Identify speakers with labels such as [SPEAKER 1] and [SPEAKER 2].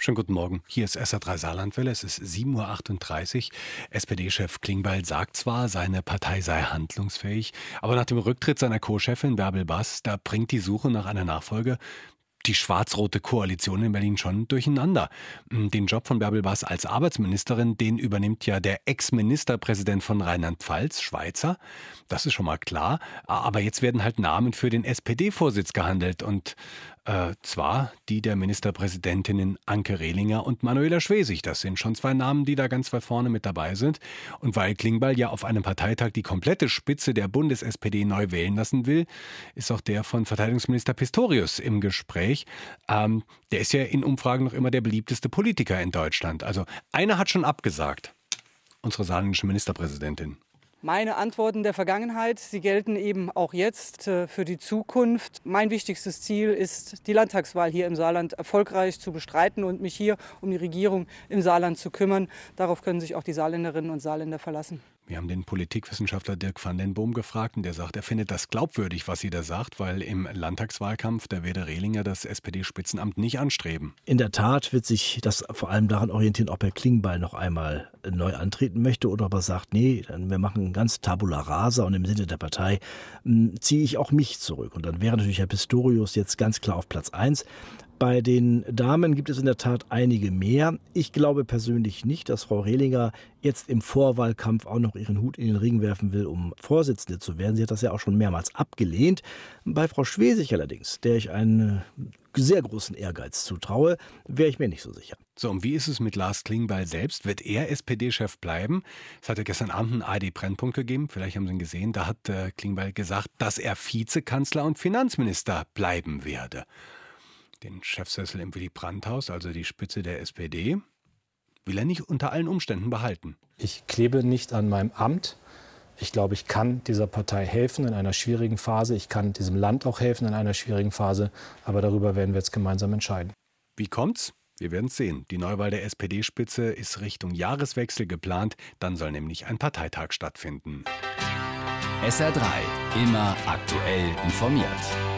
[SPEAKER 1] Schönen guten Morgen. Hier ist SR3 Saarlandwelle. Es ist 7:38 Uhr. SPD-Chef Klingbeil sagt zwar, seine Partei sei handlungsfähig, aber nach dem Rücktritt seiner Co-Chefin Bärbel Bass, da bringt die Suche nach einer Nachfolge die schwarz-rote Koalition in Berlin schon durcheinander. Den Job von Bärbel Bass als Arbeitsministerin, den übernimmt ja der Ex-Ministerpräsident von Rheinland-Pfalz, Schweizer. Das ist schon mal klar. Aber jetzt werden halt Namen für den SPD-Vorsitz gehandelt. Und zwar die der Ministerpräsidentinnen Anke Rehlinger und Manuela Schwesig. Das sind schon zwei Namen, die da ganz weit vorne mit dabei sind. Und weil Klingbeil ja auf einem Parteitag die komplette Spitze der Bundes-SPD neu wählen lassen will, ist auch der von Verteidigungsminister Pistorius im Gespräch. Der ist ja in Umfragen noch immer der beliebteste Politiker in Deutschland. Also einer hat schon abgesagt. Unsere saarländische Ministerpräsidentin.
[SPEAKER 2] Meine Antworten der Vergangenheit, sie gelten eben auch jetzt für die Zukunft. Mein wichtigstes Ziel ist, die Landtagswahl hier im Saarland erfolgreich zu bestreiten und mich hier um die Regierung im Saarland zu kümmern. Darauf können sich auch die Saarländerinnen und Saarländer verlassen. Wir haben den Politikwissenschaftler Dirk van den Boom gefragt und der sagt, er findet das glaubwürdig, was sie da sagt, weil im Landtagswahlkampf der Werde Rehlinger das SPD-Spitzenamt nicht anstreben.
[SPEAKER 3] In der Tat wird sich das vor allem daran orientieren, ob Herr Klingbeil noch einmal neu antreten möchte oder ob er sagt, nee, wir machen ganz Tabula Rasa und im Sinne der Partei ziehe ich auch mich zurück. Und dann wäre natürlich Herr Pistorius jetzt ganz klar auf Platz 1. Bei den Damen gibt es in der Tat einige mehr. Ich glaube persönlich nicht, dass Frau Rehlinger jetzt im Vorwahlkampf auch noch ihren Hut in den Ring werfen will, um Vorsitzende zu werden. Sie hat das ja auch schon mehrmals abgelehnt. Bei Frau Schwesig allerdings, der ich einen sehr großen Ehrgeiz zutraue, wäre ich mir nicht so sicher.
[SPEAKER 1] So, und wie ist es mit Lars Klingbeil selbst? Wird er SPD-Chef bleiben? Es hatte gestern Abend einen ARD-Brennpunkt gegeben, vielleicht haben Sie ihn gesehen. Da hat Klingbeil gesagt, dass er Vizekanzler und Finanzminister bleiben werde. Den Chefsessel im Willy-Brandt-Haus, also die Spitze der SPD, will er nicht unter allen Umständen behalten.
[SPEAKER 4] Ich klebe nicht an meinem Amt. Ich glaube, ich kann dieser Partei helfen in einer schwierigen Phase. Ich kann diesem Land auch helfen in einer schwierigen Phase. Aber darüber werden wir jetzt gemeinsam entscheiden.
[SPEAKER 1] Wie kommt's? Wir werden es sehen. Die Neuwahl der SPD-Spitze ist Richtung Jahreswechsel geplant. Dann soll nämlich ein Parteitag stattfinden.
[SPEAKER 5] SR3, immer aktuell informiert.